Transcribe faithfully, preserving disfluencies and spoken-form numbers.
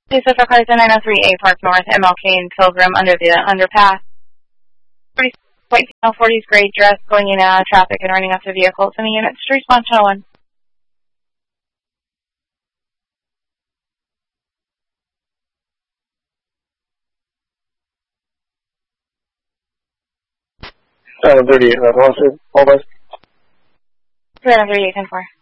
This is for cars in nine oh three A Park North, M L K and Pilgrim under the underpass. White female, forties grade dress, going in and out of traffic and running up to vehicles in the unit. Street response channel one. seven thirty-eight, Red Lawson, all bus. seven thirty-eight, ten four.